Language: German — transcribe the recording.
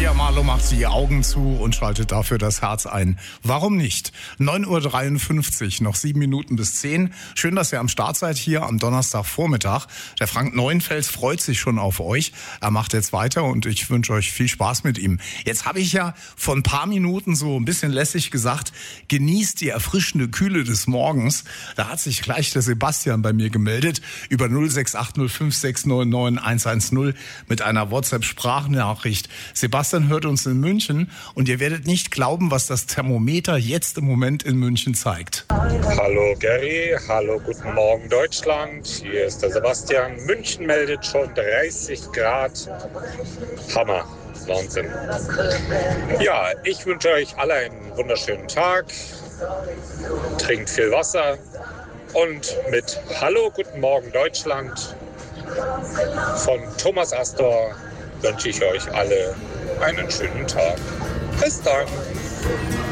Maria Marlow macht die Augen zu und schaltet dafür das Herz ein. Warum nicht? 9.53 Uhr, noch 7 Minuten bis 10. Schön, dass ihr am Start seid hier am Donnerstagvormittag. Der Frank Neuenfels freut sich schon auf euch. Er macht jetzt weiter und ich wünsche euch viel Spaß mit ihm. Jetzt habe ich ja vor ein paar Minuten so ein bisschen lässig gesagt, genießt die erfrischende Kühle des Morgens. Da hat sich gleich der Sebastian bei mir gemeldet über 06805699110 mit einer WhatsApp-Sprachnachricht. Sebastian hört uns in München und ihr werdet nicht glauben, was das Thermometer jetzt im Moment in München zeigt. Hallo Gary, hallo guten Morgen Deutschland, hier ist der Sebastian. München meldet schon 30 Grad. Hammer, Wahnsinn. Ja, ich wünsche euch alle einen wunderschönen Tag. Trinkt viel Wasser und mit Hallo, guten Morgen Deutschland von Thomas Astor wünsche ich euch alle einen schönen Tag. Bis dann.